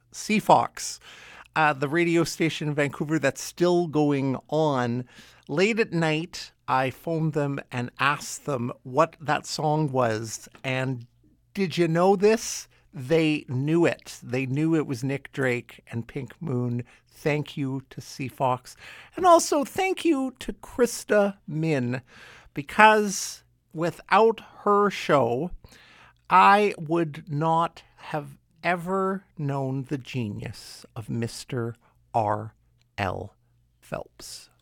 CFOX, the radio station in Vancouver that's still going on. Late at night, I phoned them and asked them what that song was. And did you know this? They knew it. They knew it was Nick Drake and Pink Moon. Thank you to CFOX. And also thank you to Krista Min, because without her show, I would not have ever known the genius of Mr. R.L. Phelps.